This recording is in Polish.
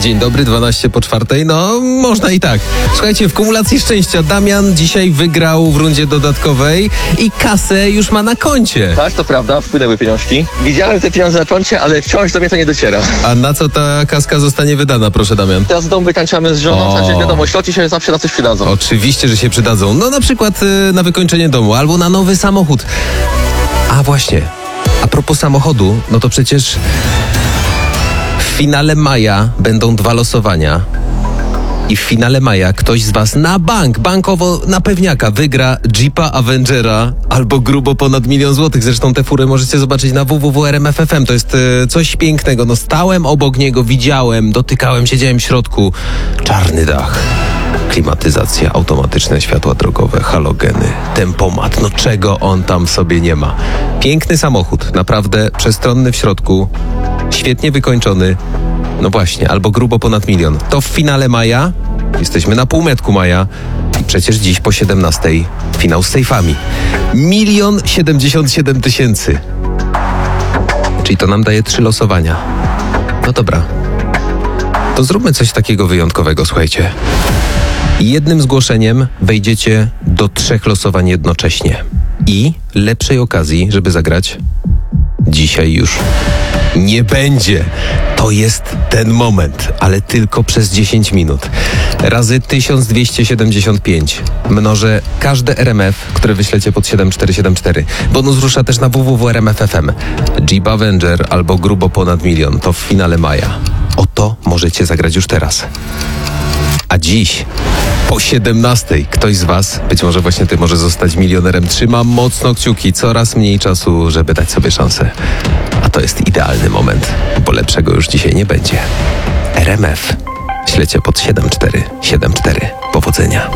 Dzień dobry, 12 po czwartej. No, można i tak. Słuchajcie, w kumulacji szczęścia Damian dzisiaj wygrał w rundzie dodatkowej i kasę już ma na koncie. Tak, to prawda, wpłynęły pieniążki. Widziałem te pieniądze na koncie, ale wciąż do mnie to nie dociera. A na co ta kaska zostanie wydana, proszę Damian? Teraz w domu wytańczamy z żoną, znaczy wiadomo, środki się zawsze na coś przydadzą. Oczywiście, że się przydadzą. No na przykład na wykończenie domu albo na nowy samochód. A właśnie, a propos samochodu, no to przecież w finale maja będą 2 losowania. I w finale maja ktoś z was na bankowo na pewniaka wygra Jeepa Avengera albo grubo ponad 1 000 000 złotych. Zresztą tę furę możecie zobaczyć na www.rmf.fm. To jest coś pięknego. No stałem obok niego, widziałem, dotykałem, siedziałem w środku. Czarny dach, klimatyzacja, automatyczne światła drogowe, halogeny, tempomat. No czego on tam sobie nie ma. Piękny samochód, naprawdę przestronny w środku, świetnie wykończony. No właśnie, albo grubo ponad 1 000 000. To w finale maja. Jesteśmy na półmetku maja. I przecież dziś po 17 finał z sejfami. 1 077 000. Czyli to nam daje 3 losowania. No dobra. To zróbmy coś takiego wyjątkowego, słuchajcie. Jednym zgłoszeniem wejdziecie do 3 losowań jednocześnie. I lepszej okazji, żeby zagrać, dzisiaj już nie będzie. To jest ten moment, ale tylko przez 10 minut. Razy 1275 mnożę każde RMF, które wyślecie pod 7474. Bonus rusza też na www.rmf.fm. Jeep Avenger albo grubo ponad 1 000 000. To w finale maja. O to możecie zagrać już teraz. A dziś po 17 ktoś z was, być może właśnie ty, może zostać milionerem. Trzymam mocno kciuki, coraz mniej czasu, żeby dać sobie szansę. A to jest idealny moment, bo lepszego już dzisiaj nie będzie. RMF. Ślecie pod 7474. Powodzenia.